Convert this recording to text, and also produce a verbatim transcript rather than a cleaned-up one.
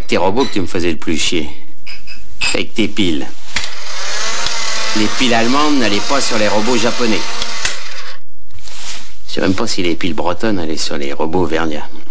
tes robots que tu me faisais le plus chier. Avec tes piles. Les piles allemandes n'allaient pas sur les robots japonais. Je sais même pas si les piles bretonnes allaient sur les robots verniens.